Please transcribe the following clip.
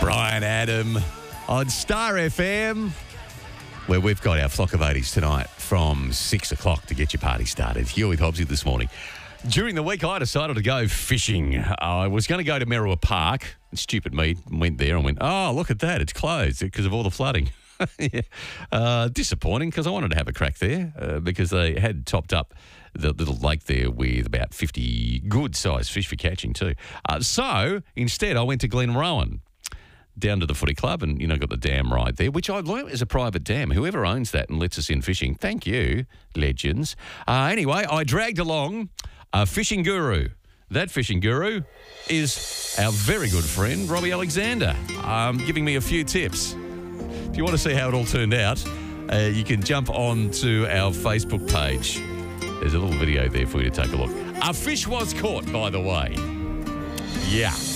Brian Adam on Star FM, where we've got our Flock of 80s tonight from 6 o'clock to get your party started. You're with Hobbsy this morning. During the week, I decided to go fishing. I was going to go to Merriwa Park. Stupid me went there and went, oh, look at that. It's closed because of all the flooding. Yeah. Disappointing because I wanted to have a crack there because they had topped up the little lake there with about 50 good-sized fish for catching too. So instead, I went to Glenrowan, down to the footy club and, got the dam right there, which I learned is a private dam. Whoever owns that and lets us in fishing, thank you, legends. Anyway, I dragged along a fishing guru. That fishing guru is our very good friend, Robbie Alexander, giving me a few tips. If you want to see how it all turned out, you can jump on to our Facebook page. There's a little video there for you to take a look. A fish was caught, by the way. Yeah.